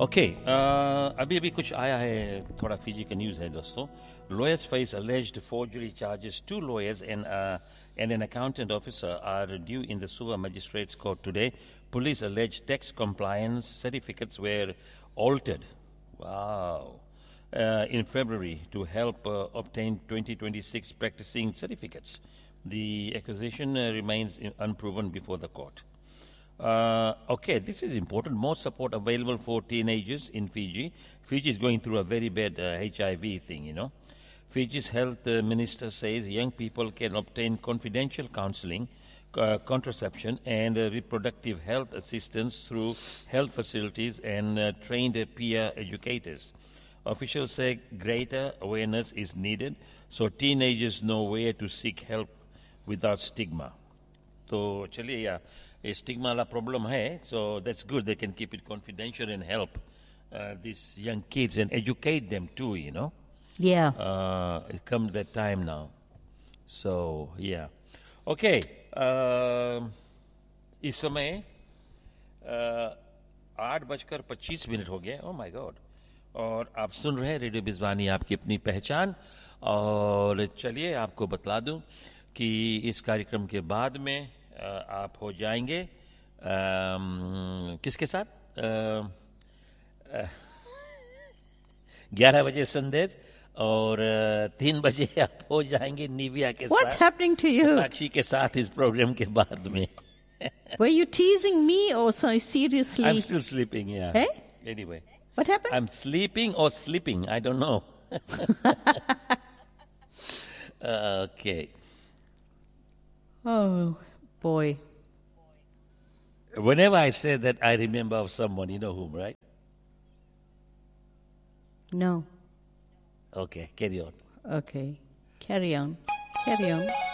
Okay अभी अभी कुछ आया है, थोड़ा फिजी का न्यूज़ है दोस्तों. Lawyers face alleged forgery charges. Two lawyers and an accountant officer are due in the Suva Magistrates Court today. Police allege tax compliance certificates were altered. Wow. In February to help obtain 2026 practicing certificates. The accusation remains unproven before the court. Okay, this is important. More support available for teenagers in Fiji. Fiji is going through a very bad HIV thing, you know. Fiji's health minister says young people can obtain confidential counseling, contraception, and reproductive health assistance through health facilities and trained peer educators. Officials say greater awareness is needed so teenagers know where to seek help without stigma. So, chaliye, yeah, a stigma वाला problem है, so that's good. They can keep it confidential and help these young kids and educate them too, you know. Yeah. It comes that time now. So, yeah. Okay. इस समय 8:25 हो गए. Oh my God. और आप सुन रहे हैं radio बिजवानी, आपकी अपनी पहचान. और चलिए आपको बतला दूं कि इस कार्यक्रम के बाद में आप हो जाएंगे किसके साथ 11 बजे संदेश और 3 बजे आप हो जाएंगे निविया के What's साथ. happening to you? साक्षी के साथ इस प्रोग्राम के बाद में. Were you teasing me or so seriously? I'm still sleeping, yeah. Hey? Anyway. What happened? I'm sleeping or sleeping, I don't know. Okay. Oh, boy. Whenever I say that, I remember of someone, you know whom, right? No. Okay, carry on. Okay. Carry on. Carry on.